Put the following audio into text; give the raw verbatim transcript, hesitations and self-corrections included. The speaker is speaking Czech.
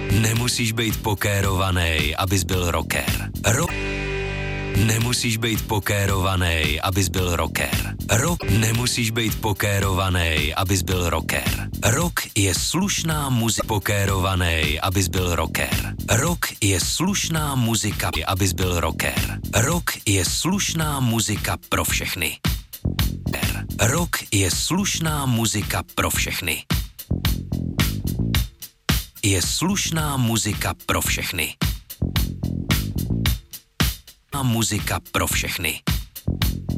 Nemusíš být pokérovaný, abys byl rocker. Rock. Nemusíš být pokérovaný, abys byl rocker. Rock. Nemusíš být pokérovaný, abys byl rocker. Rock je slušná muzika. Pokérovaný, abys byl rocker. Rock je slušná muzika, abys byl rocker. Rock je slušná muzika pro všechny. Rock je slušná muzika pro všechny. Je slušná muzika pro všechny. Muzika pro všechny.